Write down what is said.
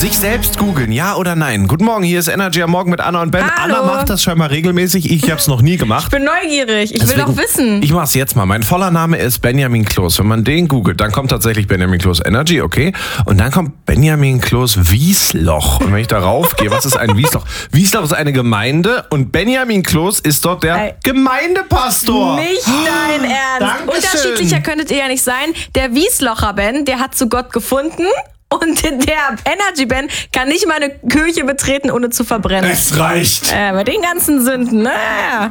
Sich selbst googeln, ja oder nein? Guten Morgen, hier ist Energy am Morgen mit Anna und Ben. Hallo. Anna macht das scheinbar regelmäßig, ich hab's noch nie gemacht. Ich bin neugierig, ich will Deswegen, doch wissen. Ich mach's jetzt mal. Mein voller Name ist Benjamin Kloß. Wenn man den googelt, dann kommt tatsächlich Benjamin Kloß Energy, okay? Und dann kommt Benjamin Kloß Wiesloch. Und wenn ich darauf gehe, was ist ein Wiesloch? Wiesloch ist eine Gemeinde und Benjamin Kloß ist dort der Gemeindepastor. Nicht dein Ernst. Dankeschön. Unterschiedlicher könntet ihr ja nicht sein. Der Wieslocher Ben, der hat zu Gott gefunden. Und der Energy Ben kann nicht mal eine Kirche betreten, ohne zu verbrennen. Es reicht. Bei den ganzen Sünden, naja.